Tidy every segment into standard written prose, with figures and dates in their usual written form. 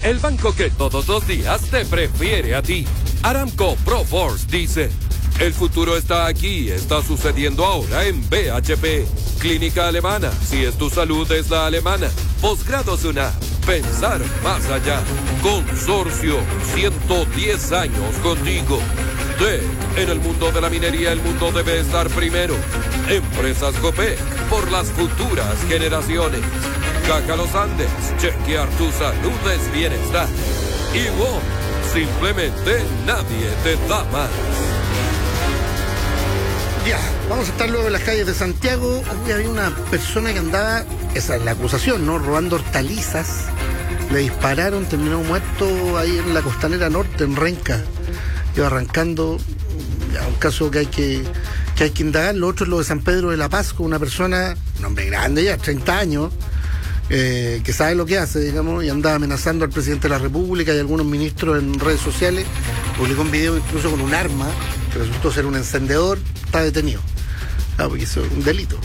el banco que todos los días te prefiere a ti. Aramco Proforce dice: el futuro está aquí, está sucediendo ahora en BHP. Clínica Alemana, si es tu salud es la alemana. Posgrados UNAM, pensar más allá. Consorcio, 110 años contigo. En el mundo de la minería el mundo debe estar primero. Empresas Copec, por las futuras generaciones. Caja Los Andes, chequear tu salud es bienestar. Y vos, simplemente nadie te da más. Ya, vamos a estar luego en las calles de Santiago. Hoy había una persona que andaba, esa es la acusación, ¿no?, robando hortalizas. Le dispararon, terminó muerto ahí en la Costanera Norte, en Renca. Iba arrancando, ya, un caso que hay que indagar. Lo otro es lo de San Pedro de la Paz, con una persona, un hombre grande ya, 30 años, que sabe lo que hace, digamos, y andaba amenazando al presidente de la República y a algunos ministros en redes sociales. Publicó un video incluso con un arma, que resultó ser un encendedor. Está detenido, porque eso es un delito.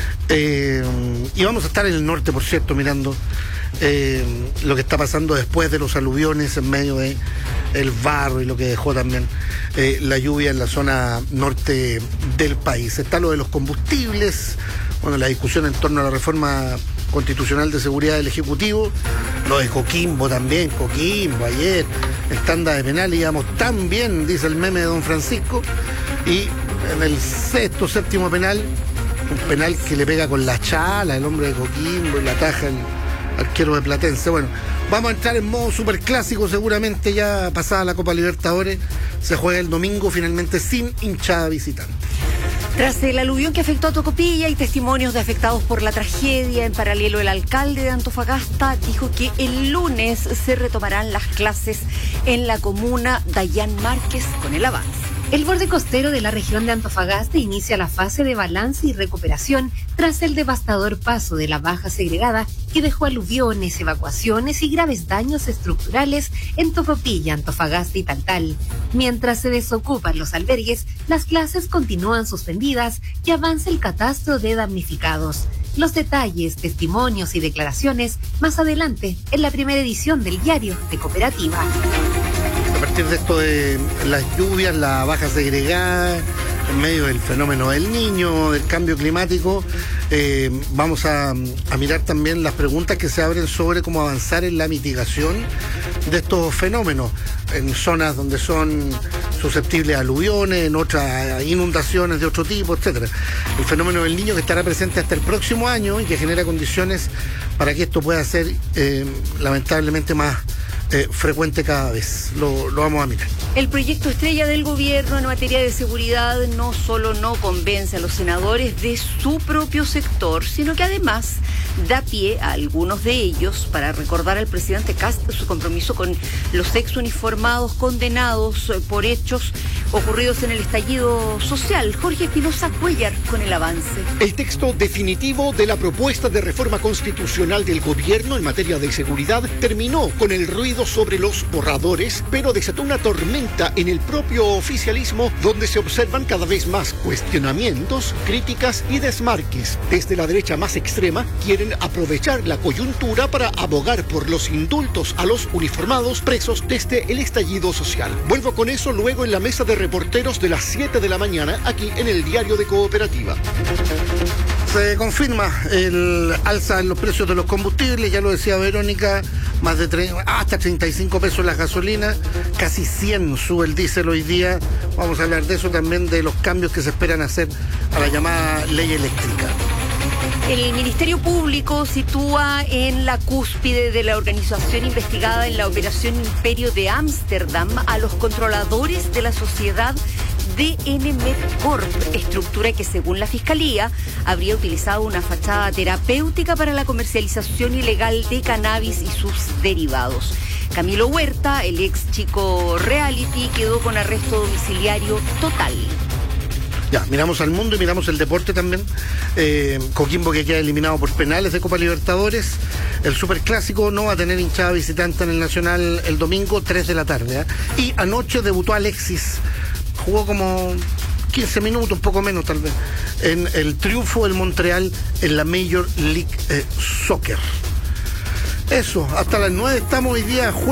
Y vamos a estar en el norte, por cierto, mirando lo que está pasando después de los aluviones en medio de el barro y lo que dejó también la lluvia en la zona norte del país. Está lo de los combustibles, bueno, la discusión en torno a la reforma constitucional de seguridad del Ejecutivo, lo de Coquimbo también, Coquimbo ayer, en tanda de penal íbamos tan bien, dice el meme de don Francisco, y en el séptimo penal, un penal que le pega con la chala el hombre de Coquimbo y la taja el arquero de Platense. Bueno, vamos a entrar en modo superclásico seguramente ya pasada la Copa Libertadores. Se juega el domingo finalmente sin hinchada visitante. Tras el aluvión que afectó a Tocopilla y testimonios de afectados por la tragedia, en paralelo el alcalde de Antofagasta dijo que el lunes se retomarán las clases en la comuna. Dayan Márquez con el avance. El borde costero de la región de Antofagasta inicia la fase de balance y recuperación tras el devastador paso de la baja segregada que dejó aluviones, evacuaciones y graves daños estructurales en Tocopilla, Antofagasta y Taltal. Mientras se desocupan los albergues, las clases continúan suspendidas y avanza el catastro de damnificados. Los detalles, testimonios y declaraciones más adelante en la primera edición del Diario de Cooperativa. A partir de esto de las lluvias, la baja segregada, en medio del fenómeno del Niño, del cambio climático, vamos a mirar también las preguntas que se abren sobre cómo avanzar en la mitigación de estos fenómenos, en zonas donde son susceptibles a aluviones, en otras inundaciones de otro tipo, etcétera. El fenómeno del Niño que estará presente hasta el próximo año y que genera condiciones para que esto pueda ser lamentablemente más frecuente cada vez. Lo vamos a mirar. El proyecto estrella del gobierno en materia de seguridad no solo no convence a los senadores de su propio sector, sino que además da pie a algunos de ellos para recordar al presidente Kast su compromiso con los exuniformados condenados por hechos ocurridos en el estallido social. Jorge Espinosa Cuellar con el avance. El texto definitivo de la propuesta de reforma constitucional del gobierno en materia de seguridad terminó con el ruido sobre los borradores, pero desató una tormenta en el propio oficialismo, donde se observan cada vez más cuestionamientos, críticas y desmarques. Desde la derecha más extrema quieren aprovechar la coyuntura para abogar por los indultos a los uniformados presos desde el estallido social. Vuelvo con eso luego en la mesa de reporteros de las 7 de la mañana aquí en el Diario de Cooperativa. Se confirma el alza en los precios de los combustibles, ya lo decía Verónica, más de hasta 35 pesos la gasolina, casi 100 sube el diésel hoy día. Vamos a hablar de eso, también de los cambios que se esperan hacer a la llamada ley eléctrica. El Ministerio Público sitúa en la cúspide de la organización investigada en la Operación Imperio de Ámsterdam a los controladores de la sociedad DN Medcorp, estructura que según la Fiscalía habría utilizado una fachada terapéutica para la comercialización ilegal de cannabis y sus derivados. Camilo Huerta, el ex chico reality, quedó con arresto domiciliario total. Ya, miramos al mundo y miramos el deporte también. Coquimbo que queda eliminado por penales de Copa Libertadores. El Superclásico no va a tener hinchada visitante en el Nacional el domingo, 3 de la tarde. Y anoche debutó Alexis. Jugó como 15 minutos, un poco menos tal vez, en el triunfo del Montreal en la Major League Soccer. Eso, hasta las 9 estamos hoy día.